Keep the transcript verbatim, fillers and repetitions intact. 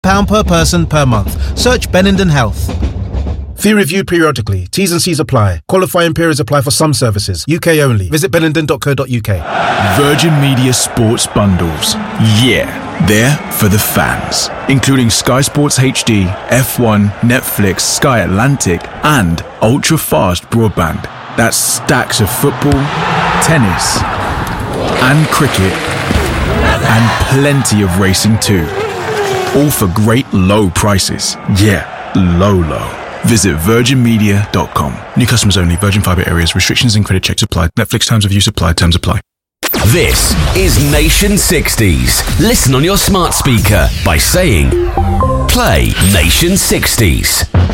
pounds per person per month. Search Benenden Health. Fee reviewed periodically. T's and C's apply. Qualifying periods apply for some services. U K only. Visit benenden dot co dot uk. Virgin Media Sports Bundles. Yeah, they're for the fans. Including Sky Sports H D, F one, Netflix, Sky Atlantic, and ultra-fast broadband. That's stacks of football, tennis, and cricket, and plenty of racing too. All for great low prices. Yeah, low, low. Visit virgin media dot com. New customers only. Virgin Fibre areas. Restrictions and credit checks apply. Netflix terms of use apply. Terms apply. This is Nation sixties. Listen on your smart speaker by saying, play Nation sixties.